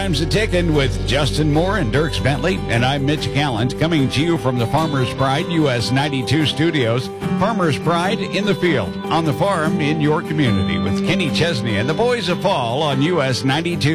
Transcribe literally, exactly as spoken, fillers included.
Time's a-ticking with Justin Moore and Dirks Bentley, and I'm Mitch Gallant, coming to you from the Farmers Pride U S ninety-two studios. Farmers Pride in the field, on the farm, in your community, with Kenny Chesney and the Boys of Fall on U S ninety-two.